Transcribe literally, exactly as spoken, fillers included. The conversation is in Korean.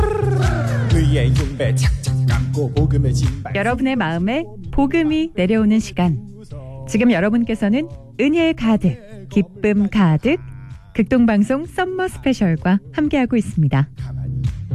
의의 윤배 착착 감고 복음의 진발. 여러분의 마음에 복음이 내려오는 시간. 지금 여러분께서는 은혜 가득, 기쁨 가득 극동방송 썸머 스페셜과 함께하고 있습니다.